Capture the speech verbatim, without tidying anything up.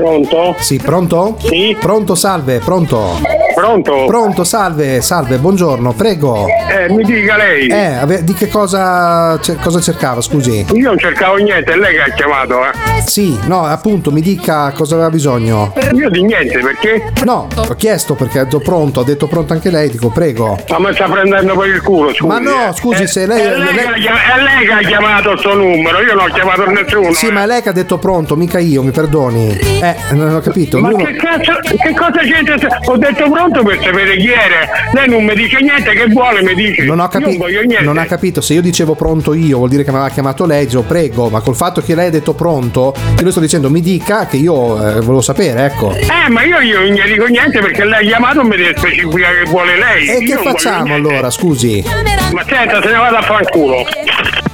Pronto? Sì, pronto? Sì. Pronto, salve, pronto. Pronto? Pronto, salve, salve, buongiorno, prego. Eh, mi dica lei. Eh, ave- di che cosa, ce- cosa cercava, scusi? Io non cercavo niente, è lei che ha chiamato, eh. Sì, no, appunto, mi dica cosa aveva bisogno. Io di niente, perché? No, ho chiesto perché ha detto pronto, ha detto pronto anche lei, dico prego. Ma mi sta prendendo per il culo, scusi. Ma no, eh. scusi, Eh, se lei- È lei, lei- che ha chiam- è lei che ha chiamato il suo numero, io non ho chiamato nessuno. Sì, eh. ma è lei che ha detto pronto, mica io, mi perdoni. Eh, non ho capito. Ma ognuno- che cazzo, che cosa c'entra? Ho detto pronto per sapere chi era. Lei non mi dice niente, che vuole mi dice. Non ho Io capito, non voglio niente. non ha capito. Se io dicevo pronto io, vuol dire che mi aveva chiamato lei, dicevo prego, ma col fatto che lei ha detto pronto, io le sto dicendo mi dica che io eh, volevo sapere, ecco. Eh, ma io, io non gli dico niente perché lei ha chiamato e mi deve specificare che vuole lei. E Io che non voglio facciamo niente. allora, scusi? Ma senta, se ne vada a fanculo.